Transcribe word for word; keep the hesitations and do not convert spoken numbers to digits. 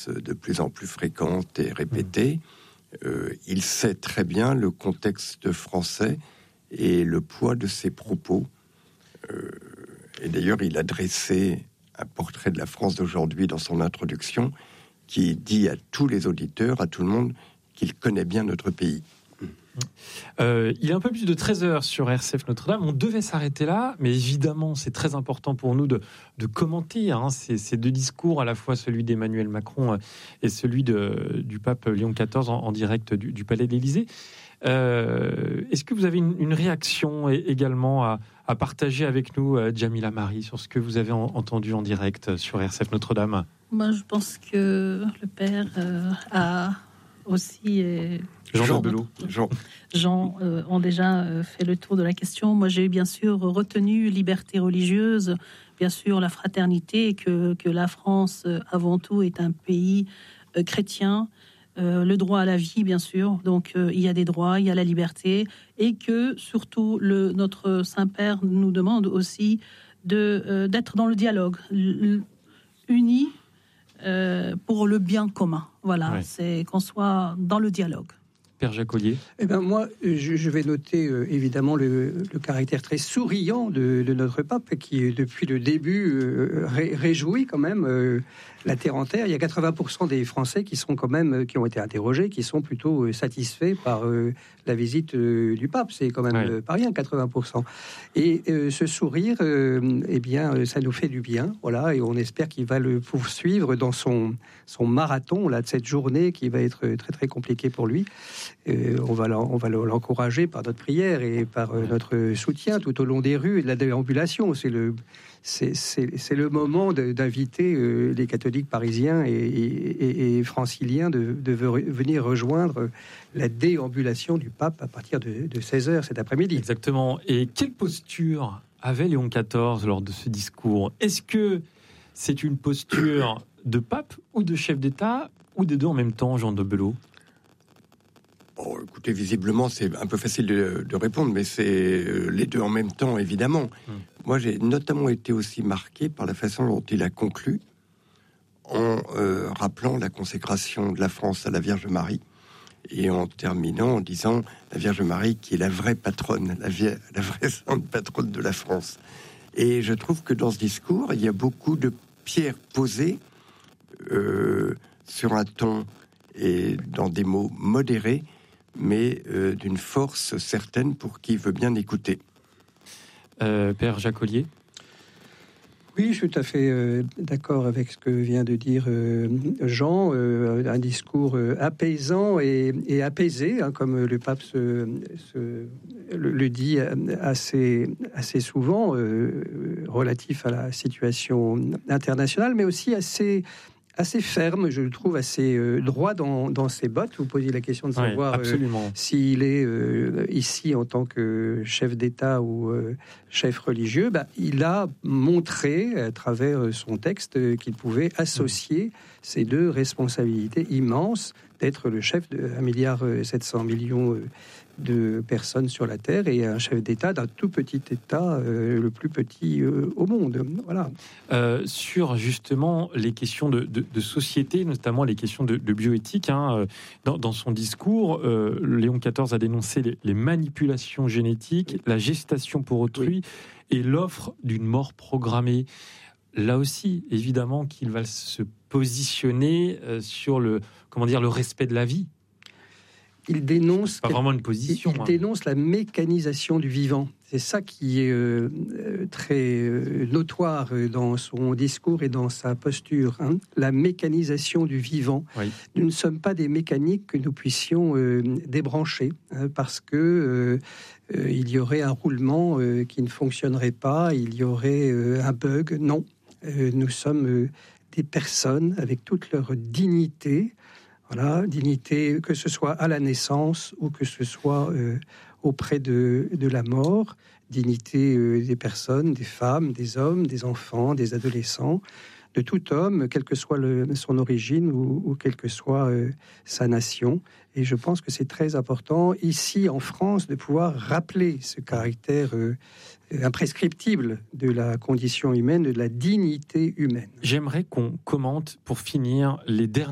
menaces de plus en plus fréquentes et répétées. Euh, il sait très bien le contexte français et le poids de ses propos. Euh, et d'ailleurs, il a dressé un portrait de la France d'aujourd'hui dans son introduction, qui dit à tous les auditeurs, à tout le monde, qu'il connaît bien notre pays. Euh, il est un peu plus de treize heures sur R C F Notre-Dame. On devait s'arrêter là, mais évidemment, c'est très important pour nous de, de commenter hein, ces, ces deux discours, à la fois celui d'Emmanuel Macron et celui de, du pape Léon quatorze en, en direct du, du Palais de l'Élysée. Euh, est-ce que vous avez une, une réaction également à, à partager avec nous, Djamila Mari, sur ce que vous avez en, entendu en direct sur R C F Notre-Dame? Moi, je pense que le père euh, a aussi... Euh, Jean Jean, Belot. Jean, Jean euh, ont déjà euh, fait le tour de la question. Moi, j'ai bien sûr retenu liberté religieuse, bien sûr la fraternité, que, que la France, euh, avant tout, est un pays euh, chrétien, euh, le droit à la vie, bien sûr. Donc, euh, il y a des droits, il y a la liberté, et que, surtout, le, notre Saint-Père nous demande aussi de, euh, d'être dans le dialogue, unis euh, pour le bien commun. Voilà, ouais. C'est qu'on soit dans le dialogue. Père Jacques Ollier. Eh ben moi, je, je vais noter euh, évidemment le, le caractère très souriant de, de notre pape, qui depuis le début euh, ré, réjouit quand même euh, la terre entière. Il y a quatre-vingts pour cent des Français qui sont quand même, qui ont été interrogés, qui sont plutôt euh, satisfaits par euh, la visite euh, du pape. C'est quand même ouais. euh, pas rien, quatre-vingts pour cent. Et euh, ce sourire, euh, eh bien, ça nous fait du bien, voilà. Et on espère qu'il va le poursuivre dans son son marathon là de cette journée qui va être très très compliquée pour lui. Euh, on va on va l'encourager par notre prière et par euh, notre soutien tout au long des rues et de la déambulation. C'est le c'est, c'est, c'est le moment de, d'inviter euh, les catholiques parisiens et, et, et franciliens de, de venir rejoindre la déambulation du pape à partir de, de seize heures cet après-midi. Exactement. Et quelle posture avait Léon quatorze lors de ce discours? Est-ce que c'est une posture de pape ou de chef d'État, ou des deux en même temps, Jean de Belot? Bon, écoutez, visiblement, c'est un peu facile de, de répondre, mais c'est les deux en même temps, évidemment. Hum. Moi, j'ai notamment été aussi marqué par la façon dont il a conclu, en euh, rappelant la consécration de la France à la Vierge Marie, et en terminant en disant la Vierge Marie qui est la vraie patronne, la, vie, la vraie sainte patronne de la France. Et je trouve que dans ce discours, il y a beaucoup de pierres posées euh, sur un ton et dans des mots modérés, mais euh, d'une force certaine pour qui veut bien écouter. Euh, Père Jacques Ollier. Oui, je suis tout à fait euh, d'accord avec ce que vient de dire euh, Jean. Euh, un discours euh, apaisant et, et apaisé, hein, comme le pape se, se, le, le dit assez, assez souvent, euh, relatif à la situation internationale, mais aussi assez... assez ferme, je le trouve assez euh, droit dans, dans ses bottes. Vous posiez la question de savoir oui, euh, s'il est euh, ici en tant que chef d'État ou euh, chef religieux. Bah, il a montré à travers son texte euh, qu'il pouvait associer mmh. ces deux responsabilités immenses d'être le chef de un milliard sept cents millions euh, de personnes sur la Terre et un chef d'État d'un tout petit État, euh, le plus petit euh, au monde. Voilà. Euh, sur justement les questions de, de, de société, notamment les questions de, de bioéthique, hein, dans, dans son discours, euh, Léon quatorze a dénoncé les, les manipulations génétiques, la gestation pour autrui oui. et l'offre d'une mort programmée. Là aussi, évidemment qu'il va se positionner euh, sur le, comment dire, le respect de la vie. Il dénonce, pas vraiment une position. Il, il hein. dénonce la mécanisation du vivant. C'est ça qui est euh, très euh, notoire dans son discours et dans sa posture. Hein. La mécanisation du vivant. Oui. Nous ne sommes pas des mécaniques que nous puissions euh, débrancher, hein, parce que euh, euh, il y aurait un roulement euh, qui ne fonctionnerait pas, il y aurait euh, un bug. Non, euh, nous sommes euh, des personnes avec toute leur dignité. Voilà, dignité, que ce soit à la naissance ou que ce soit euh, auprès de, de la mort, dignité euh, des personnes, des femmes, des hommes, des enfants, des adolescents, de tout homme, quelle que soit le, son origine ou, ou quelle que soit euh, sa nation. Et je pense que c'est très important, ici en France, de pouvoir rappeler ce caractère euh, imprescriptible de la condition humaine, de la dignité humaine. J'aimerais qu'on commente, pour finir, les derniers